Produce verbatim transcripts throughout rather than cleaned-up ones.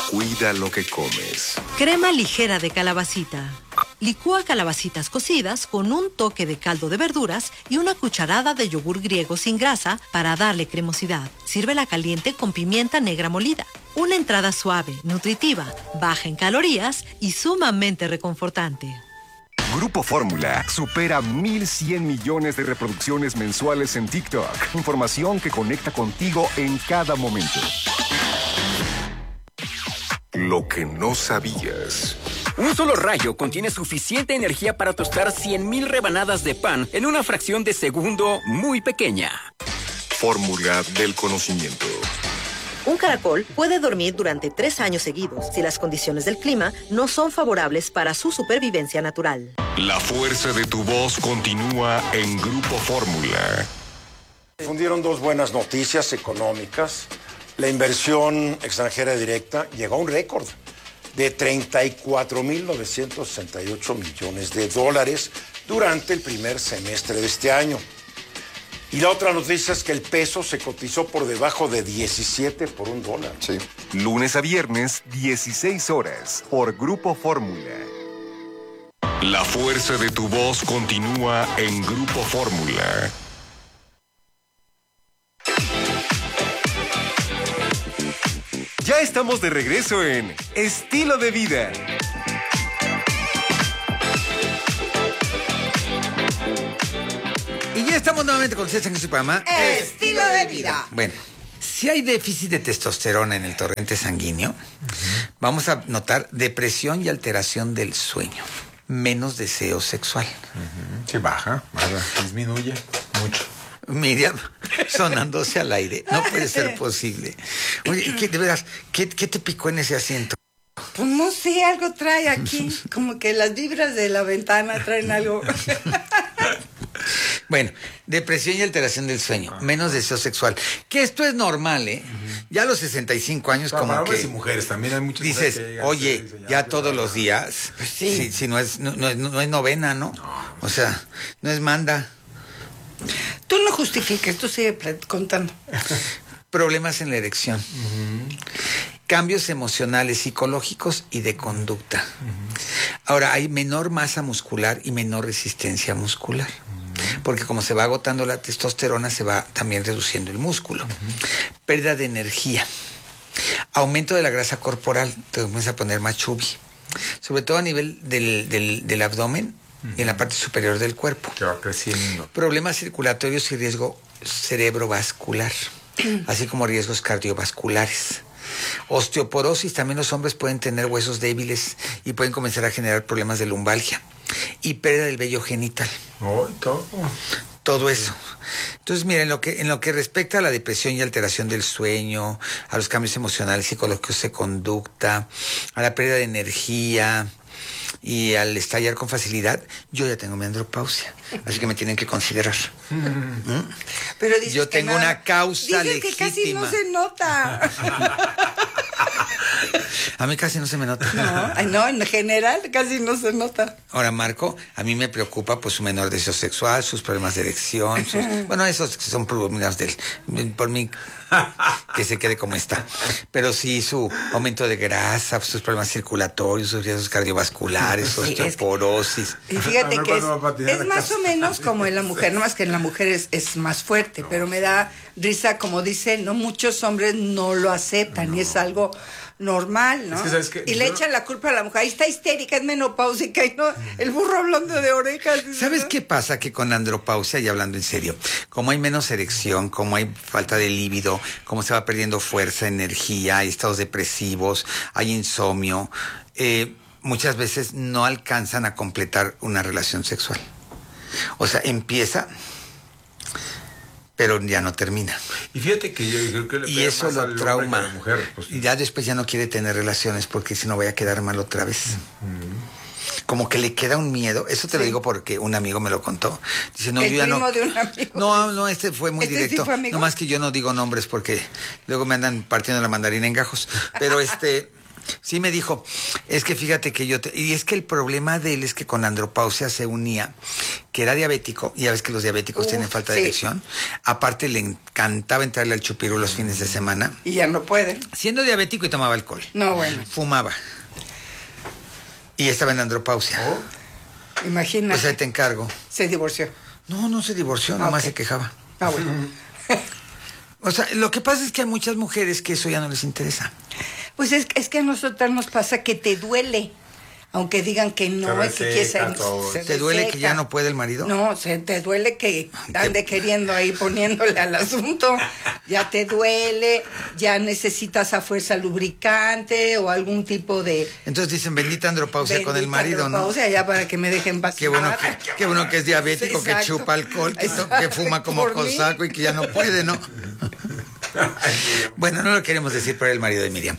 Cuida lo que comes. Crema ligera de calabacita. Licúa calabacitas cocidas con un toque de caldo de verduras y una cucharada de yogur griego sin grasa para darle cremosidad. Sírvela caliente con pimienta negra molida. Una entrada suave, nutritiva, baja en calorías y sumamente reconfortante. Grupo Fórmula supera mil cien millones de reproducciones mensuales en TikTok. Información que conecta contigo en cada momento. Lo que no sabías. Un solo rayo contiene suficiente energía para tostar cien mil rebanadas de pan en una fracción de segundo muy pequeña. Fórmula del conocimiento. Un caracol puede dormir durante tres años seguidos si las condiciones del clima no son favorables para su supervivencia natural. La fuerza de tu voz continúa en Grupo Fórmula. Difundieron dos buenas noticias económicas. La inversión extranjera directa llegó a un récord de treinta y cuatro mil novecientos sesenta y ocho millones de dólares durante el primer semestre de este año. Y la otra noticia es que el peso se cotizó por debajo de diecisiete por un dólar. Sí. Lunes a viernes, dieciséis horas, por Grupo Fórmula. La fuerza de tu voz continúa en Grupo Fórmula. Ya estamos de regreso en Estilo de Vida. Y ya estamos nuevamente con César en su programa Estilo de Vida. Bueno, si hay déficit de testosterona en el torrente sanguíneo, uh-huh. vamos a notar depresión y alteración del sueño, menos deseo sexual. Uh-huh. Sí, baja, baja, disminuye mucho. Miriam, sonándose al aire. No puede ser posible. Oye, ¿qué, de veras, ¿qué, qué te picó en ese asiento? Pues no sé, algo trae aquí. Como que las vibras de la ventana traen algo. Bueno, depresión y alteración del sueño, menos deseo sexual. Que esto es normal, ¿eh? Uh-huh. Ya a los sesenta y cinco años, para como para que... hombres y mujeres, también hay muchas dices, que llegan, oye, dicen, ya, ya ya todos ya, los días, pues sí. si, si no, es, no, no, es, no es novena, ¿no? No. O sea, no es manda. Tú no justifiques, tú sigue contando. Problemas en la erección. Uh-huh. Cambios emocionales, psicológicos y de conducta. Uh-huh. Ahora, hay menor masa muscular y menor resistencia muscular. Uh-huh. Porque como se va agotando la testosterona, se va también reduciendo el músculo. Uh-huh. Pérdida de energía. Aumento de la grasa corporal. Te comienza a poner más chubby. Sobre todo a nivel del, del, del abdomen y en la parte superior del cuerpo. Que va creciendo. Problemas circulatorios y riesgo cerebrovascular, así como riesgos cardiovasculares. Osteoporosis, también los hombres pueden tener huesos débiles y pueden comenzar a generar problemas de lumbalgia. Y pérdida del vello genital. Oh, todo. Todo eso. Entonces, miren, en lo que, en lo que respecta a la depresión y alteración del sueño, a los cambios emocionales, psicológicos de conducta, a la pérdida de energía y al estallar con facilidad, yo ya tengo mi andropausia, así que me tienen que considerar. ¿Mm? Pero dices yo que tengo no, una causa dices legítima. que casi no se nota. A mí casi no se me nota. No, ay, no, en general casi no se nota. Ahora, Marco, a mí me preocupa pues su menor deseo sexual, sus problemas de erección, sus, bueno, esos son problemas del, por mí, que se quede como está. Pero sí su aumento de grasa, sus problemas circulatorios, sus riesgos cardiovasculares, su sí, osteoporosis. Es que, y fíjate que es, es más o menos como en la mujer, no más que en la mujer es, es más fuerte, no. Pero me da risa, como dice, no muchos hombres no lo aceptan no. Y es algo normal, ¿no? Es que, ¿sabes qué? Y Yo... le echan la culpa a la mujer. Ahí está histérica, es menopáusica y no, el burro hablando de orejas. ¿Sabes ¿no? qué pasa? Que con andropausia, y hablando en serio, como hay menos erección, como hay falta de líbido, como se va perdiendo fuerza, energía, hay estados depresivos, hay insomnio, eh, muchas veces no alcanzan a completar una relación sexual. O sea, empieza, pero ya no termina. Y fíjate que yo creo que le y eso lo trauma. La mujer, pues. Y ya después ya no quiere tener relaciones porque si no voy a quedar mal otra vez. Uh-huh. Como que le queda un miedo. Eso te sí. lo digo porque un amigo me lo contó. Dice, no, el yo ya primo no. De un amigo. No, no, este fue muy ¿Este directo. Sí fue amigo? No más que yo no digo nombres porque luego me andan partiendo la mandarina en gajos. Pero este Sí me dijo, es que fíjate que yo... Te... Y es que el problema de él es que con la andropausia se unía, que era diabético, y ya ves que los diabéticos Uf, tienen falta sí. de erección. Aparte le encantaba entrarle al chupirú los fines de semana. Y ya no puede. Siendo diabético y tomaba alcohol. No, bueno. Fumaba. Y estaba en andropausia. Oh. Imagínate. Pues ahí te encargo. Se divorció. No, no se divorció, nomás Okay. se quejaba. Ah, bueno. O sea, lo que pasa es que hay muchas mujeres que eso ya no les interesa. Pues es, es que a nosotras nos pasa que te duele. Aunque digan que no, Se es que quieres reseca todo. se ¿Te duele que reseca. ya no puede el marido? No, se te duele que ande queriendo ahí poniéndole al asunto. Ya te duele, ya necesitas a fuerza lubricante o algún tipo de... Entonces dicen, bendita andropausia con el bendita marido, ¿no? andropausia, ya para que me dejen pasar. Qué bueno que, qué bueno que es diabético, que Exacto. chupa alcohol, que, to- que fuma como Por mí. cosaco y que ya no puede, ¿no? Bueno, no lo queremos decir por el marido de Miriam.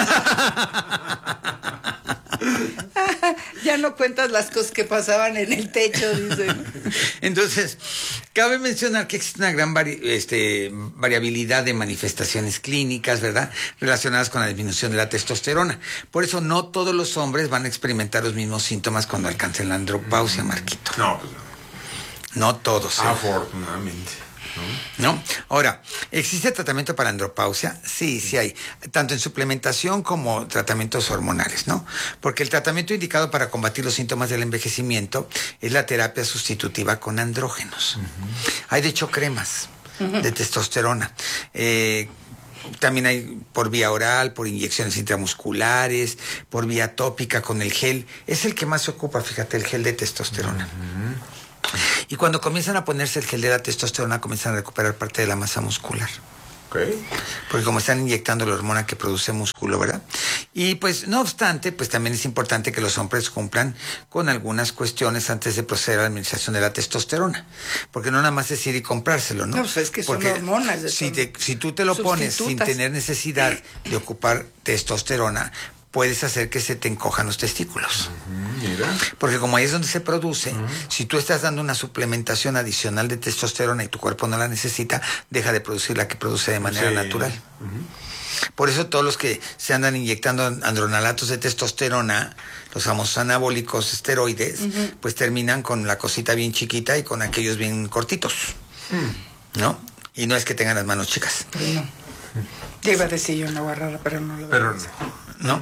Ya no cuentas las cosas que pasaban en el techo, dicen. Entonces, cabe mencionar que existe una gran vari- este, variabilidad de manifestaciones clínicas, ¿verdad? Relacionadas con la disminución de la testosterona. Por eso no todos los hombres van a experimentar los mismos síntomas cuando alcancen la andropausia, Marquito. No, pues no. No todos. ¿eh? Afortunadamente. ¿No? Ahora, ¿existe tratamiento para andropausia? Sí, sí hay, tanto en suplementación como tratamientos hormonales, ¿no? Porque el tratamiento indicado para combatir los síntomas del envejecimiento es la terapia sustitutiva con andrógenos. Uh-huh. Hay de hecho cremas uh-huh. de testosterona. Eh, También hay por vía oral, por inyecciones intramusculares, por vía tópica con el gel. Es el que más se ocupa, fíjate, el gel de testosterona. Uh-huh. Y cuando comienzan a ponerse el gel de la testosterona, comienzan a recuperar parte de la masa muscular. Okay. Porque como están inyectando la hormona que produce músculo, ¿verdad? Y pues, no obstante, pues también es importante que los hombres cumplan con algunas cuestiones antes de proceder a la administración de la testosterona. Porque no nada más es ir y comprárselo, ¿no? No, pues es que son Porque hormonas. De si, te, si tú te lo pones sin tener necesidad de ocupar testosterona, puedes hacer que se te encojan los testículos. Uh-huh, mira. Porque como ahí es donde se produce, uh-huh. si tú estás dando una suplementación adicional de testosterona y tu cuerpo no la necesita, deja de producir la que produce de manera sí. natural. Uh-huh. Por eso todos los que se andan inyectando andronalatos de testosterona, los famosos anabólicos esteroides, uh-huh. pues terminan con la cosita bien chiquita y con aquellos bien cortitos. Uh-huh. ¿No? Y no es que tengan las manos chicas. Pero no. Ya iba a decir yo una guarrada, pero no lo Pero no. ¿No?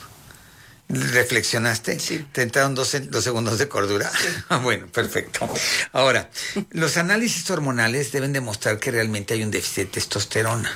¿Reflexionaste? Sí. ¿Te entraron dos, dos segundos de cordura? Sí. Bueno, perfecto. Ahora, los análisis hormonales deben demostrar que realmente hay un déficit de testosterona.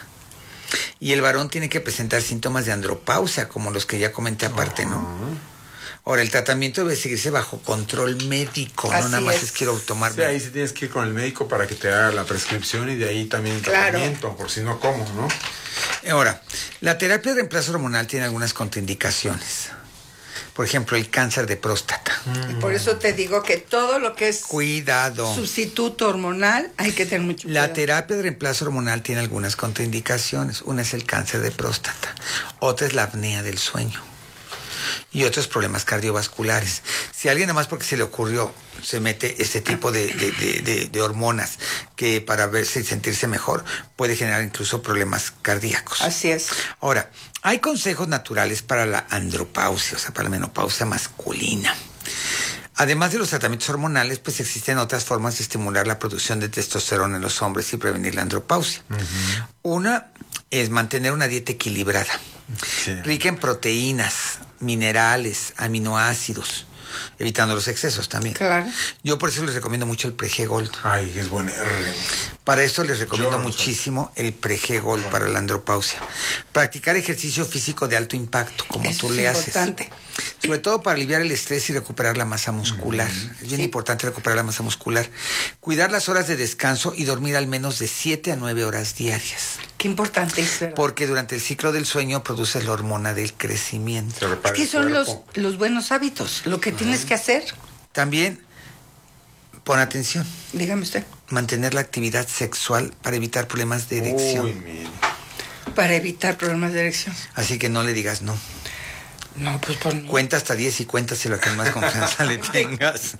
Y el varón tiene que presentar síntomas de andropausia, como los que ya comenté aparte, ¿no? Uh-huh. Ahora, el tratamiento debe seguirse bajo control médico, Así no nada más es, es quiero tomar. Sí, ahí sí tienes que ir con el médico para que te haga la prescripción y de ahí también el claro. tratamiento, por si no, ¿cómo, no? Ahora, la terapia de reemplazo hormonal tiene algunas contraindicaciones. Por ejemplo, el cáncer de próstata. Y por eso te digo que todo lo que es cuidado sustituto hormonal hay que tener mucho cuidado. La terapia de reemplazo hormonal tiene algunas contraindicaciones. Una es el cáncer de próstata, otra es la apnea del sueño y otros problemas cardiovasculares. Si alguien nada más porque se le ocurrió se mete este tipo de, de, de, de, de hormonas que para verse y sentirse mejor puede generar incluso problemas cardíacos. Así es. Ahora, hay consejos naturales para la andropausia, o sea, para la menopausia masculina. Además de los tratamientos hormonales, pues existen otras formas de estimular la producción de testosterona en los hombres y prevenir la andropausia. Uh-huh. Una es mantener una dieta equilibrada, sí. rica en proteínas, minerales, aminoácidos, evitando los excesos también. Claro. Yo por eso les recomiendo mucho el Pre-G Gold. Ay, es bueno. Para eso les recomiendo Yo, muchísimo el Pre-G Gold bueno. para la andropausia. Practicar ejercicio físico de alto impacto, como eso tú es le importante. haces. Sobre todo para aliviar el estrés y recuperar la masa muscular. Mm-hmm. Es bien sí. importante recuperar la masa muscular. Cuidar las horas de descanso y dormir al menos de siete a nueve horas diarias. Qué importante es, ¿verdad? Porque durante el ciclo del sueño produces la hormona del crecimiento. Es que son los, los buenos hábitos, lo que uh-huh. tienes que hacer. También, pon atención. Dígame usted. Mantener la actividad sexual para evitar problemas de erección. Uy, mire. Para evitar problemas de erección. Así que no le digas no. No, pues por no. Cuenta hasta diez y cuéntase lo que más confianza le tengas.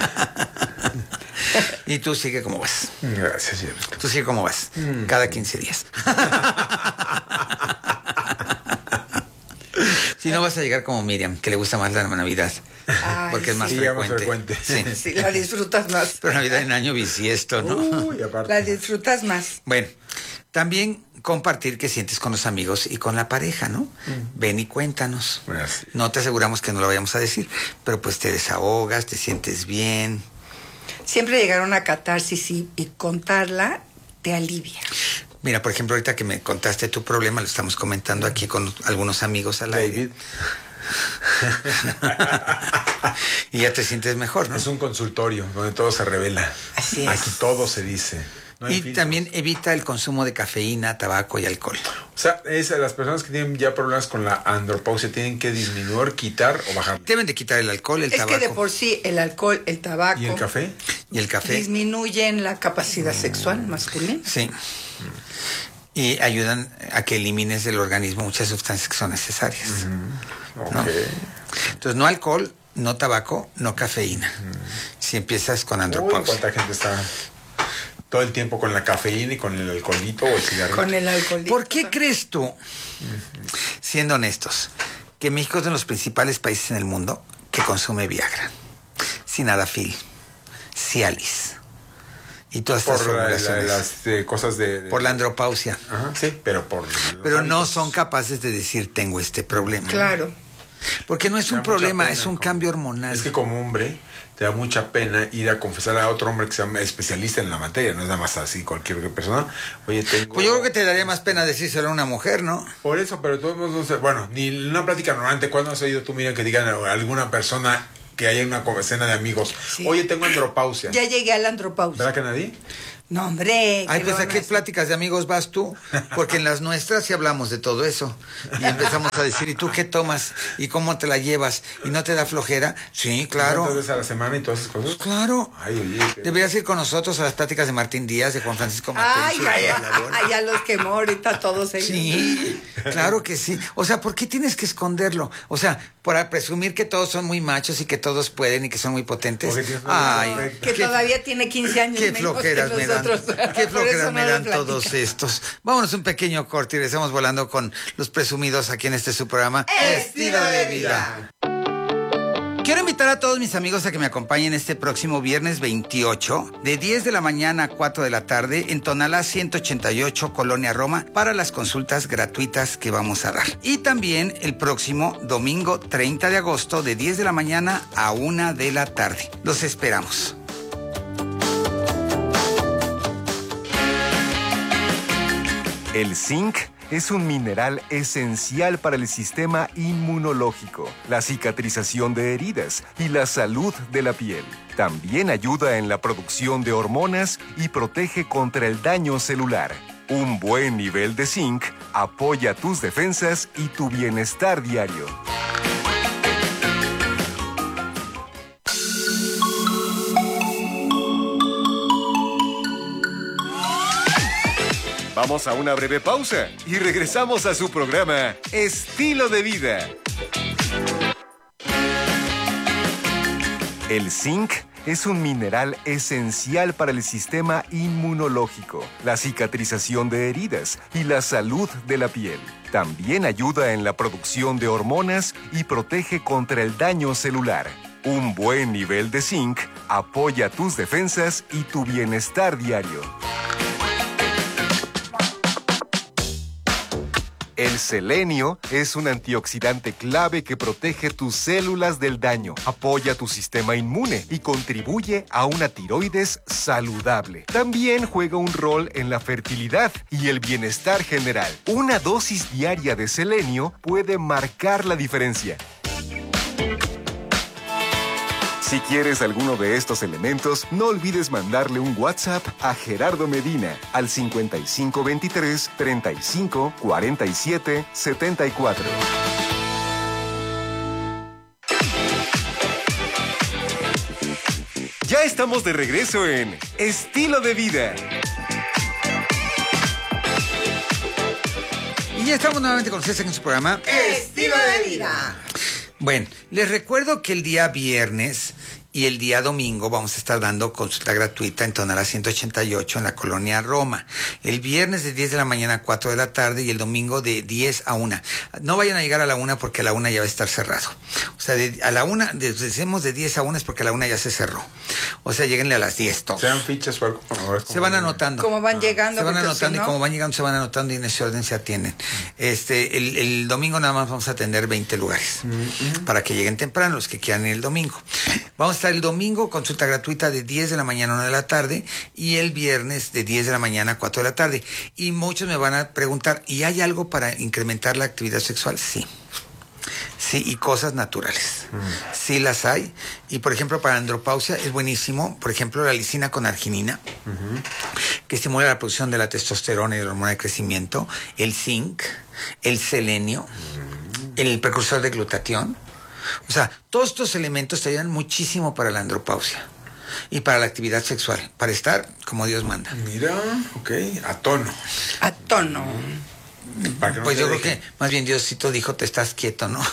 Y tú sigue como vas. Gracias, cierto. Tú sigue como vas. Mm. Cada quince días. Si no vas a llegar como Miriam, que le gusta más la Navidad. Ay, porque es más sí, frecuente. Más frecuente. Sí. Sí, la disfrutas más. Pero Navidad en año bisiesto, ¿no? Uy, aparte. La disfrutas más. Bueno, también compartir qué sientes con los amigos y con la pareja, ¿no? Mm. Ven y cuéntanos. Bueno, sí. No te aseguramos que no lo vayamos a decir, pero pues te desahogas, te sientes bien. Siempre llegar a una catarsis y, y contarla te alivia. Mira, por ejemplo, ahorita que me contaste tu problema, lo estamos comentando aquí con algunos amigos al aire. Y ya te sientes mejor, ¿no? Es un consultorio donde todo se revela. Así es. Aquí todo se dice. No y filtros. También evita el consumo de cafeína, tabaco y alcohol. O sea, es, las personas que tienen ya problemas con la andropausia tienen que disminuir, quitar o bajar. Deben de quitar el alcohol, el es tabaco. Es que de por sí el alcohol, el tabaco... ¿Y el café? Y el café. Disminuyen la capacidad sexual masculina. Sí. Y ayudan a que elimines del organismo muchas sustancias que son necesarias. Uh-huh. Okay. ¿No? Entonces, no alcohol, no tabaco, no cafeína. Uh-huh. Si empiezas con andropausia. Uy, ¿cuánta gente está todo el tiempo con la cafeína y con el alcoholito o el cigarrito? Con el alcoholito. ¿Por qué crees tú, uh-huh, siendo honestos, que México es de los principales países en el mundo que consume Viagra, Sildenafil, Cialis y todas estas por la, formulaciones? La, las eh, cosas de, de... Por la andropausia. Ajá, sí, pero por... Pero no son capaces de decir, tengo este problema. Claro. Porque no es un problema, es un cambio hormonal. Es que como hombre te da mucha pena ir a confesar a otro hombre que sea especialista en la materia, no es nada más así cualquier persona. Oye, tengo... Pues yo creo que te daría más pena decírselo a una mujer, ¿no? Por eso, pero todos no sé, bueno, ni en una plática normalmente, ¿cuándo has oído tú, mira, que digan a alguna persona que haya una escena de amigos, sí, oye, tengo andropausia? Ya llegué a la andropausia. ¿Verdad que nadie? No, hombre. Ay, pues ¿a qué pláticas de amigos vas tú? Porque en las nuestras sí hablamos de todo eso. Y empezamos a decir, ¿y tú qué tomas? ¿Y cómo te la llevas? ¿Y no te da flojera? Sí, claro. ¿Cuántas veces a la semana y todas esas cosas? Claro. Ay, oye. Pero... Deberías ir con nosotros a las pláticas de Martín Díaz, de Juan Francisco Mateo. Ay, ay, ay, ya los quemó ahorita todos ellos. Sí, claro que sí. O sea, ¿por qué tienes que esconderlo? O sea, para presumir que todos son muy machos y que todos pueden y que son muy potentes. Ay, que qué, todavía tiene quince años qué menos flojeras que me dan. Qué flojeras me dan todos estos. Vámonos un pequeño corte y regresamos volando con los presumidos aquí en este su programa Estilo de Vida. Quiero invitar a todos mis amigos a que me acompañen este próximo viernes veintiocho, de diez de la mañana a cuatro de la tarde, en Tonalá ciento ochenta y ocho, Colonia Roma, para las consultas gratuitas que vamos a dar. Y también el próximo domingo treinta de agosto, de diez de la mañana a una de la tarde. Los esperamos. El zinc es un mineral esencial para el sistema inmunológico, la cicatrización de heridas y la salud de la piel. También ayuda en la producción de hormonas y protege contra el daño celular. Un buen nivel de zinc apoya tus defensas y tu bienestar diario. Vamos a una breve pausa y regresamos a su programa Estilo de Vida. El zinc es un mineral esencial para el sistema inmunológico, la cicatrización de heridas y la salud de la piel. También ayuda en la producción de hormonas y protege contra el daño celular. Un buen nivel de zinc apoya tus defensas y tu bienestar diario. El selenio es un antioxidante clave que protege tus células del daño, apoya tu sistema inmune y contribuye a una tiroides saludable. También juega un rol en la fertilidad y el bienestar general. Una dosis diaria de selenio puede marcar la diferencia. Si quieres alguno de estos elementos, no olvides mandarle un WhatsApp a Gerardo Medina al cincuenta y cinco veintitrés, treinta y cinco, cuarenta y siete, setenta y cuatro. Ya estamos de regreso en Estilo de Vida. Y ya estamos nuevamente con ustedes en su programa Estilo de Vida. Bueno, les recuerdo que el día viernes Y el día domingo vamos a estar dando consulta gratuita en Tonalá ciento ochenta y ocho en la colonia Roma. El viernes de diez de la mañana a cuatro de la tarde y el domingo de diez a una. No vayan a llegar a la una porque a la una ya va a estar cerrado. O sea, de, a la una, de, decimos de diez a una es porque a la una ya se cerró. O sea, lleguenle a las diez todos. ¿Sean fichas o algo? Se van anotando. Como van llegando. Se van anotando si no... y como van llegando se van anotando y en ese orden se atienden. Este, el, el domingo nada más vamos a atender veinte lugares. Mm-hmm. Para que lleguen temprano los que quieran ir el domingo. Vamos a estar el domingo, consulta gratuita de diez de la mañana a una de la tarde y el viernes de diez de la mañana a cuatro de la tarde. Y muchos me van a preguntar, ¿y hay algo para incrementar la actividad sexual? Sí. Sí, y cosas naturales. Mm. Sí las hay. Y por ejemplo, para andropausia es buenísimo, por ejemplo, la lisina con arginina, uh-huh. que estimula la producción de la testosterona y de la hormona de crecimiento, el zinc, el selenio, uh-huh. el precursor de glutatión. O sea, todos estos elementos te ayudan muchísimo para la andropausia y para la actividad sexual, para estar como Dios manda. Mira, ok, a tono. A tono. Para que no pues yo deje. Creo que más bien Diosito dijo, te estás quieto, ¿no?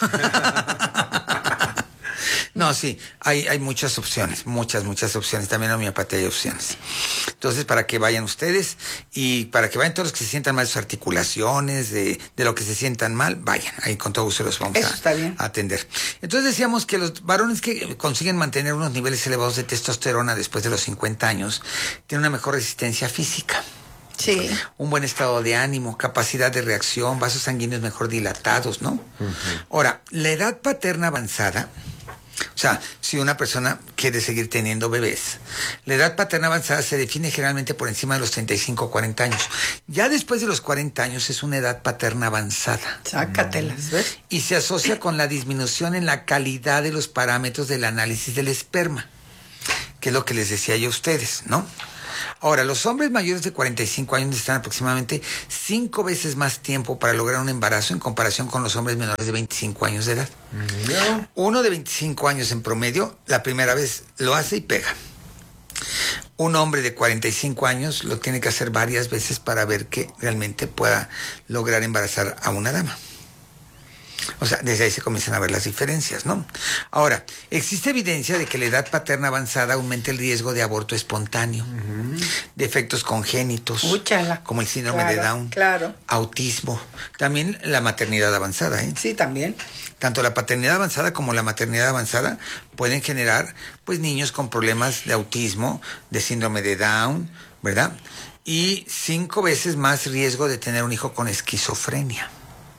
No, sí, hay, hay muchas opciones, muchas, muchas opciones. También en homeopatía hay opciones. Entonces, para que vayan ustedes y para que vayan todos los que se sientan mal de sus articulaciones, de, de lo que se sientan mal, vayan. Ahí con todo gusto los vamos Eso a, está bien. a atender. Entonces decíamos que los varones que consiguen mantener unos niveles elevados de testosterona después de los cincuenta años tienen una mejor resistencia física. Sí. Un buen estado de ánimo, capacidad de reacción, vasos sanguíneos mejor dilatados, ¿no? Uh-huh. Ahora, la edad paterna avanzada, o sea, si una persona quiere seguir teniendo bebés, la edad paterna avanzada se define generalmente por encima de los treinta y cinco o cuarenta años. Ya después de los cuarenta años es una edad paterna avanzada. Sácatelas, ¿ves? Y se asocia con la disminución en la calidad de los parámetros del análisis del esperma, que es lo que les decía yo a ustedes, ¿no? Ahora, los hombres mayores de cuarenta y cinco años necesitan aproximadamente cinco veces más tiempo para lograr un embarazo en comparación con los hombres menores de veinticinco años de edad. No. Uno de veinticinco años en promedio, la primera vez lo hace y pega. Un hombre de cuarenta y cinco años lo tiene que hacer varias veces para ver que realmente pueda lograr embarazar a una dama. O sea, desde ahí se comienzan a ver las diferencias, ¿no? Ahora, existe evidencia de que la edad paterna avanzada aumenta el riesgo de aborto espontáneo, uh-huh. de efectos congénitos, Úchala. como el síndrome claro, de Down, claro. autismo, también la maternidad avanzada, ¿eh? Sí, también. Tanto la paternidad avanzada como la maternidad avanzada pueden generar, pues, niños con problemas de autismo, de síndrome de Down, ¿verdad? Y cinco veces más riesgo de tener un hijo con esquizofrenia.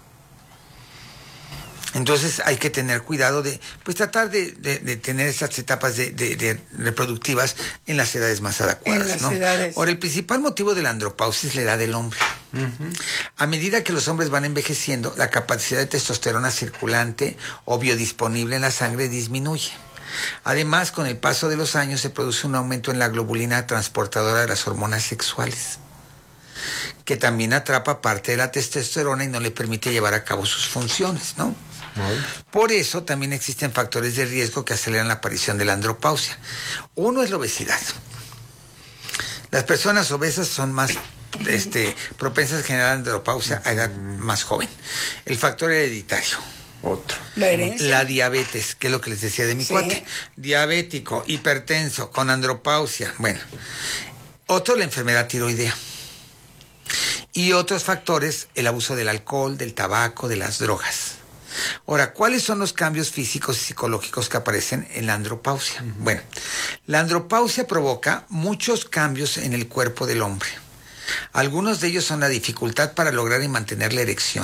Entonces hay que tener cuidado de, pues tratar de, de, de tener estas etapas de, de, de reproductivas en las edades más adecuadas, en las ¿no? edades. Ahora, el principal motivo de la andropausia es la edad del hombre. Uh-huh. A medida que los hombres van envejeciendo, la capacidad de testosterona circulante o biodisponible en la sangre disminuye. Además, con el paso de los años se produce un aumento en la globulina transportadora de las hormonas sexuales, que también atrapa parte de la testosterona y no le permite llevar a cabo sus funciones, ¿no? Por eso también existen factores de riesgo que aceleran la aparición de la andropausia. Uno es la obesidad. Las personas obesas son más este, propensas a generar andropausia a edad más joven. El factor hereditario. Otro. La herencia. La diabetes, que es lo que les decía de mi sí. cuate. Diabético, hipertenso, con andropausia. Bueno, otro, la enfermedad tiroidea. Y otros factores, el abuso del alcohol, del tabaco, de las drogas. Ahora, ¿cuáles son los cambios físicos y psicológicos que aparecen en la andropausia? Uh-huh. Bueno, la andropausia provoca muchos cambios en el cuerpo del hombre. Algunos de ellos son la dificultad para lograr y mantener la erección,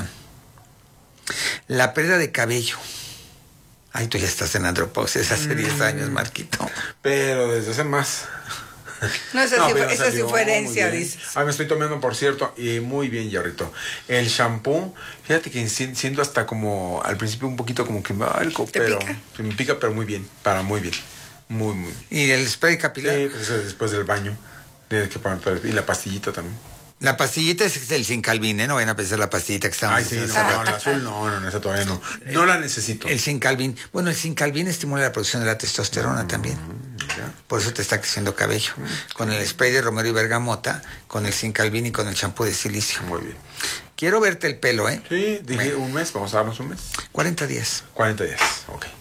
la pérdida de cabello. Ay, tú ya estás en andropausia desde hace diez años, Marquito. Pero desde hace más. No, esa No, sí, pero esa salió sí fue herencia, muy bien. dices. Ah, me estoy tomando, por cierto, y muy bien, Yarrito. El shampoo, fíjate que si- siento hasta como, al principio un poquito como que me da algo, ¿Te pero pica? se me pica, pero muy bien, para muy bien. Muy, muy bien. ¿Y el spray capilar? Sí, pues eso es después del baño. Tienes que poner todo- y la pastillita también. La pastillita es el Sincalvin, ¿eh? No vayan a pensar la pastillita que estamos Ay, sí, no, diciendo. no, la azul no, no, no, esa todavía no. No la necesito. El Sincalvin. Bueno, el Sincalvin estimula la producción de la testosterona mm, también. Ya. Por eso te está creciendo cabello. Mm. Con el spray de romero y bergamota, con el Sincalvin y con el champú de silicio. Muy bien. Quiero verte el pelo, ¿eh? Sí, dije Bueno. un mes, vamos a darnos un mes. cuarenta días. cuarenta días, ok.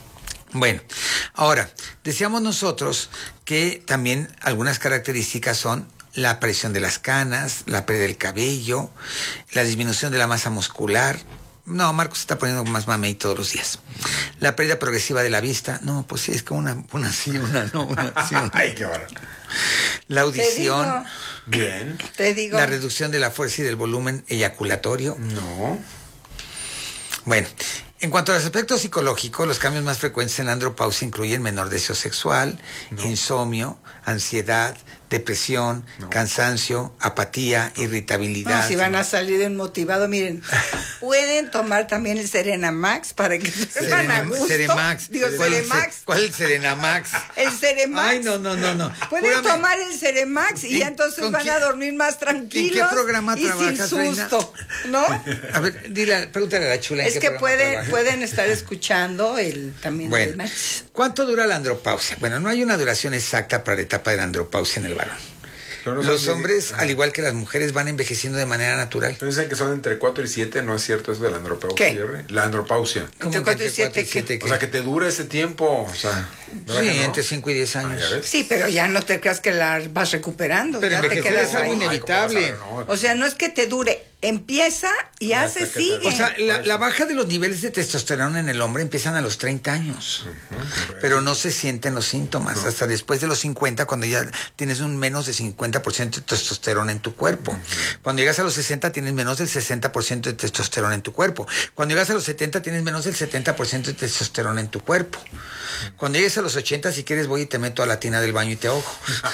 Bueno, ahora, decíamos nosotros que también algunas características son la aparición de las canas, la pérdida del cabello, la disminución de la masa muscular. No, Marcos se está poniendo más mamey todos los días. La pérdida progresiva de la vista. No, pues sí, es como una, una sí, una no, una sí. Una. Ay, qué barato. La audición. Te digo. Bien. Te digo. La reducción de la fuerza y del volumen eyaculatorio. No. Bueno, en cuanto a los aspectos psicológicos, los cambios más frecuentes en la andropausia incluyen menor deseo sexual, no. insomnio, ansiedad, depresión, no. cansancio, apatía, irritabilidad. No, si van a salir desmotivados, miren, pueden tomar también el Serenamax para que se van a gusto. Seremax. Digo, ¿Cuál, Seremax. ¿Cuál es el Serenamax? El Seremax. Ay, no, no, no, no. Pueden Júrame. tomar el Seremax y ya entonces van a dormir más tranquilos. ¿En qué programa y trabajas, sin susto, Reina? ¿no? A ver, dile, pregúntale a la chula. ¿en Es qué que programa pueden, trabajas? pueden estar escuchando el también Bueno, el match. ¿cuánto dura la andropausia? Bueno, no hay una duración exacta para la etapa de la andropausia en el varón. No Los hombres, ah. al igual que las mujeres, van envejeciendo de manera natural. Pero dicen que son entre cuatro y siete, ¿no es cierto eso de la andropausia? ¿Qué? La andropausia. ¿Entre cuatro y siete qué? O sea, que te dura ese tiempo, o sea... Sí, ¿no? entre cinco y diez años. Ah, Sí, pero ya no te creas que la vas recuperando. Pero ya te envejecer quedas es algo ahí. inevitable. O sea, no es que te dure, empieza y Ya hace, hasta que sigue. te- O sea, la, la baja de los niveles de testosterona en el hombre empiezan a los treinta años, Uh-huh. pero no se sienten los síntomas hasta después de los cincuenta, cuando ya tienes un menos de cincuenta por ciento de testosterona en tu cuerpo. Uh-huh. Cuando llegas a los sesenta tienes menos del sesenta por ciento de testosterona en tu cuerpo. Cuando llegas a los setenta tienes menos del setenta por ciento de testosterona en tu cuerpo. Cuando llegues a los ochenta, si quieres voy y te meto a la tina del baño y te ahogo.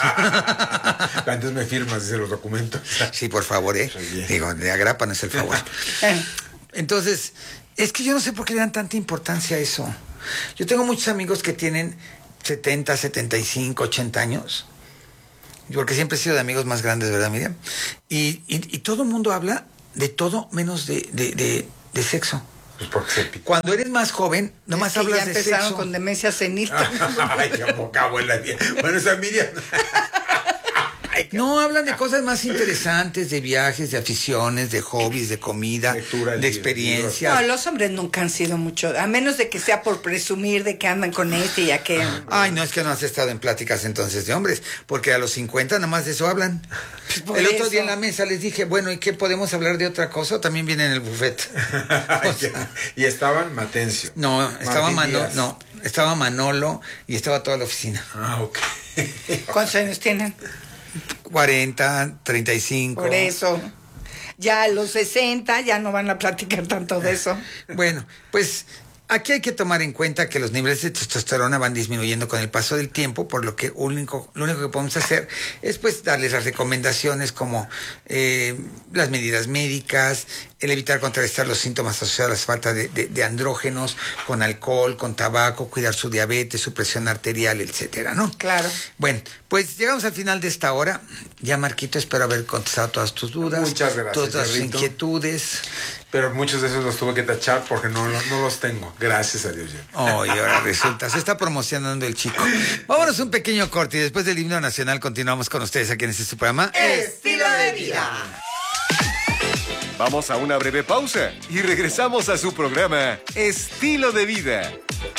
Antes me firmas, dice los documentos. Sí, por favor, ¿eh? Muy bien. Digo, de agrapa no es el favor. Entonces, es que yo no sé por qué le dan tanta importancia a eso. Yo tengo muchos amigos que tienen setenta, setenta y cinco, ochenta años. Porque siempre he sido de amigos más grandes, ¿verdad, Miriam? Y, y, y todo el mundo habla de todo menos de, de, de, de sexo. Pues porque se pica. Cuando eres más joven, nomás Es que hablas ya de empezaron sexo. con demencia senil. Ay, qué poca abuela. Bueno, esa Miriam. Ay, qué- No, hablan de cosas más interesantes, de viajes, de aficiones, de hobbies, de comida, Lectura, de libros, experiencias. No, los hombres nunca han sido mucho, a menos de que sea por presumir de que andan con este y aquel. Ay, no, es que no has estado en pláticas entonces de hombres, porque a los cincuenta nada más de eso hablan. por El otro eso. día en la mesa les dije, bueno, ¿y qué podemos hablar de otra cosa? ¿O también viene en el buffet? O sea, Y estaban Matencio. no, estaba Martín Manolo, Díaz. no, estaba Manolo y estaba toda la oficina. Ah, ok. ¿Cuántos años tienen? cuarenta, treinta y cinco. Por eso. Ya a los sesenta ya no van a platicar tanto de eso. Bueno, pues aquí hay que tomar en cuenta que los niveles de testosterona van disminuyendo con el paso del tiempo, por lo que único, lo único que podemos hacer es pues darles las recomendaciones como eh, las medidas médicas, el evitar contrarrestar los síntomas asociados a la falta de, de, de andrógenos, con alcohol, con tabaco, cuidar su diabetes, su presión arterial, etcétera, ¿no? Claro. Bueno, pues llegamos al final de esta hora. Ya, Marquito, espero haber contestado todas tus dudas. Muchas gracias, todas tus Jarrito. inquietudes. Pero muchos de esos los tuve que tachar porque no, no, no los tengo. Gracias a Dios. Ya. Oh, y ahora resulta, se está promocionando el chico. Vámonos un pequeño corte y después del himno nacional continuamos con ustedes aquí en este su programa. Estilo de vida. Vamos a una breve pausa y regresamos a su programa Estilo de Vida.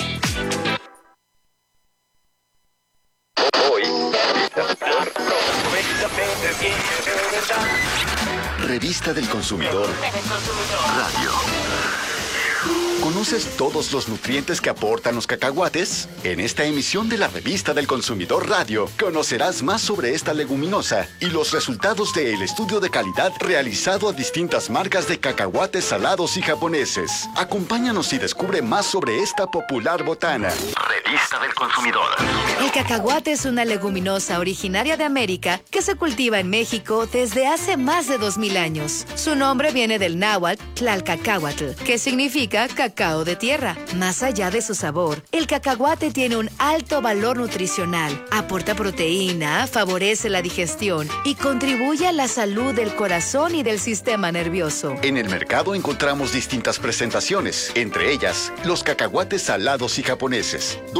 Revista del Consumidor Radio. ¿Conoces todos los nutrientes que aportan los cacahuates? En esta emisión de la Revista del Consumidor Radio conocerás más sobre esta leguminosa y los resultados del estudio de calidad realizado a distintas marcas de cacahuates salados y japoneses. Acompáñanos y descubre más sobre esta popular botana. Revista del Consumidor. El cacahuate es una leguminosa originaria de América que se cultiva en México desde hace más de dos mil años. Su nombre viene del náhuatl Tlalcacahuatl, que significa cacao de tierra. Más allá de su sabor, el cacahuate tiene un alto valor nutricional, aporta proteína, favorece la digestión y contribuye a la salud del corazón y del sistema nervioso. En el mercado encontramos distintas presentaciones, entre ellas los cacahuates salados y japoneses. ¿Dónde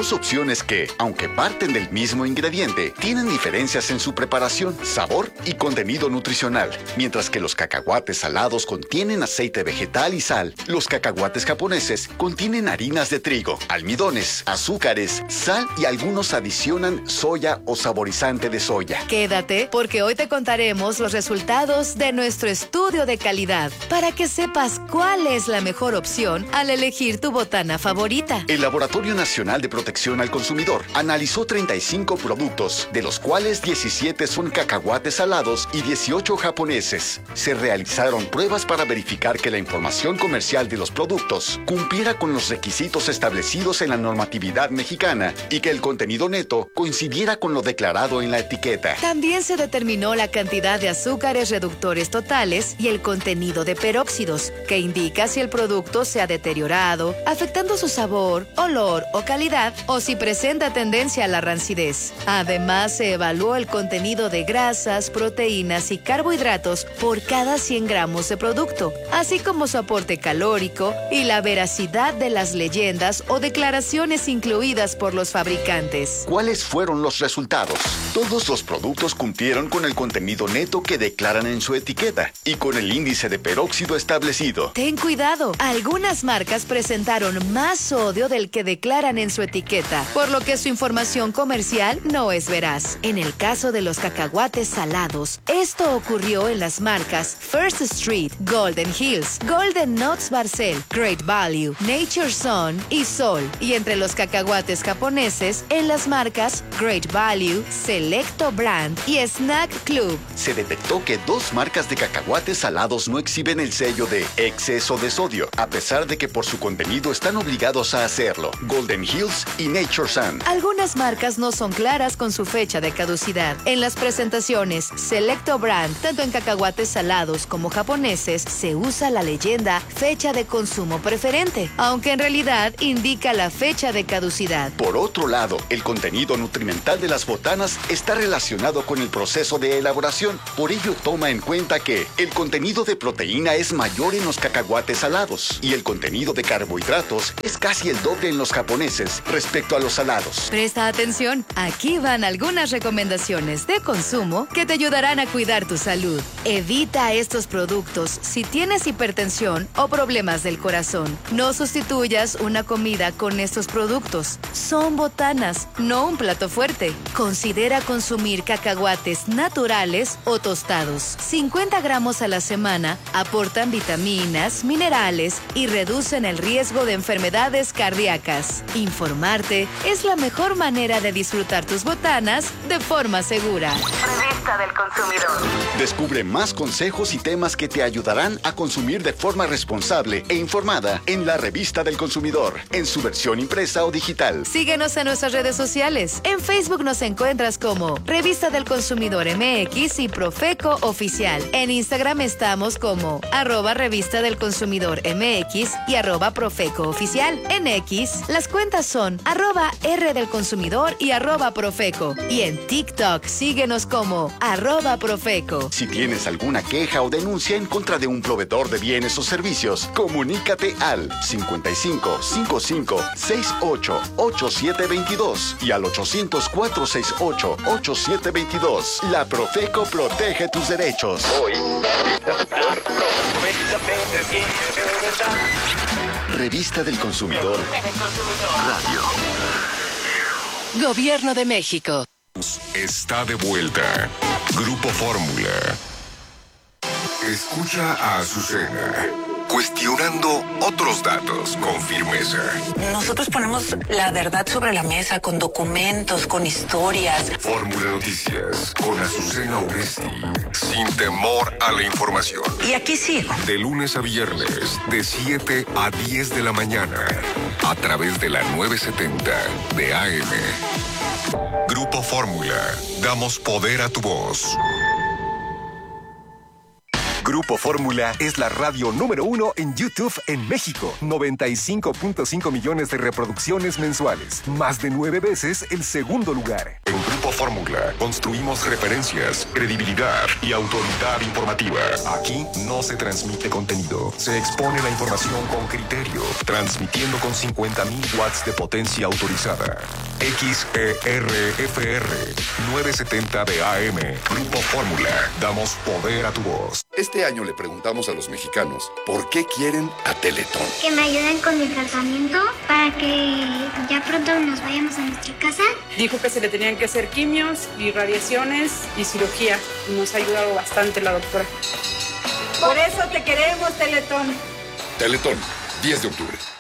Dos opciones que, aunque parten del mismo ingrediente, tienen diferencias en su preparación, sabor y contenido nutricional. Mientras que los cacahuates salados contienen aceite vegetal y sal, los cacahuates japoneses contienen harinas de trigo, almidones, azúcares, sal y algunos adicionan soya o saborizante de soya. Quédate, porque hoy te contaremos los resultados de nuestro estudio de calidad para que sepas cuál es la mejor opción al elegir tu botana favorita. El Laboratorio Nacional de Protección al Consumidor analizó treinta y cinco productos, de los cuales diecisiete son cacahuates salados y dieciocho japoneses. Se realizaron pruebas para verificar que la información comercial de los productos cumpliera con los requisitos establecidos en la normatividad mexicana y que el contenido neto coincidiera con lo declarado en la etiqueta. También se determinó la cantidad de azúcares reductores totales y el contenido de peróxidos, que indica si el producto se ha deteriorado, afectando su sabor, olor o calidad, o si presenta tendencia a la rancidez. Además, se evaluó el contenido de grasas, proteínas y carbohidratos por cada cien gramos de producto, así como su aporte calórico y la veracidad de las leyendas o declaraciones incluidas por los fabricantes. ¿Cuáles fueron los resultados? Todos los productos cumplieron con el contenido neto que declaran en su etiqueta y con el índice de peróxido establecido. Ten cuidado, algunas marcas presentaron más sodio del que declaran en su etiqueta, por lo que su información comercial no es veraz. En el caso de los cacahuates salados, esto ocurrió en las marcas First Street, Golden Hills, Golden Nuts Barcel, Great Value, Nature Sun y Sol, y entre los cacahuates japoneses en las marcas Great Value, Selecto Brand y Snack Club. Se detectó que dos marcas de cacahuates salados no exhiben el sello de exceso de sodio, a pesar de que por su contenido están obligados a hacerlo: Golden Hills y Nature Sun. Algunas marcas no son claras con su fecha de caducidad. En las presentaciones Selecto Brand, tanto en cacahuates salados como japoneses, se usa la leyenda fecha de consumo preferente, aunque en realidad indica la fecha de caducidad. Por otro lado, el contenido nutrimental de las botanas está relacionado con el proceso de elaboración. Por ello, toma en cuenta que el contenido de proteína es mayor en los cacahuates salados y el contenido de carbohidratos es casi el doble en los japoneses respecto a los salados. Presta atención, aquí van algunas recomendaciones de consumo que te ayudarán a cuidar tu salud. Evita estos productos si tienes hipertensión o problemas del corazón. No sustituyas una comida con estos productos. Son botanas, no un plato fuerte. Considera consumir cacahuates naturales o tostados. cincuenta gramos a la semana aportan vitaminas, minerales y reducen el riesgo de enfermedades cardíacas. Informarte es la mejor manera de disfrutar tus botanas de forma segura. Revista del Consumidor. Descubre más consejos y temas que te ayudarán a consumir de forma responsable e informada en la Revista del Consumidor, en su versión impresa o digital. Síguenos en nuestras redes sociales. En Facebook nos encuentras como Revista del Consumidor M X y Profeco Oficial. En Instagram estamos como arroba Revista del Consumidor M X y arroba Profeco Oficial. En X, las cuentas son arroba R del Consumidor y arroba Profeco. Y en TikTok, síguenos como arroba Profeco. Si tienes alguna queja o denuncia en contra de un proveedor de bienes o servicios, comunícate al cincuenta y cinco, cincuenta y cinco, sesenta y ocho, ochenta y siete veintidós y al ochocientos, cuatrocientos sesenta y ocho, ochenta y siete veintidós. La Profeco protege tus derechos. Hoy. Revista del Consumidor Radio. Gobierno de México. Está de vuelta. Grupo Fórmula. Escucha a Azucena, cuestionando otros datos con firmeza. Nosotros ponemos la verdad sobre la mesa, con documentos, con historias. Fórmula Noticias, con Azucena Oresti, sin temor a la información. Y aquí sigo. De lunes a viernes, de siete a diez de la mañana, a través de la novecientos setenta de A M. Grupo Fórmula, damos poder a tu voz. Grupo Fórmula es la radio número uno en YouTube en México. noventa y cinco punto cinco millones de reproducciones mensuales. Más de nueve veces el segundo lugar. En Grupo Fórmula construimos referencias, credibilidad y autoridad informativa. Aquí no se transmite contenido. Se expone la información con criterio, transmitiendo con cincuenta mil watts de potencia autorizada. X E R F R novecientos setenta de A M. Grupo Fórmula. Damos poder a tu voz. Este año le preguntamos a los mexicanos por qué quieren a Teletón. Que me ayuden con mi tratamiento para que ya pronto nos vayamos a nuestra casa. Dijo que se le tenían que hacer quimios y radiaciones y cirugía. Nos ha ayudado bastante la doctora. Por eso te queremos, Teletón. Teletón, diez de octubre.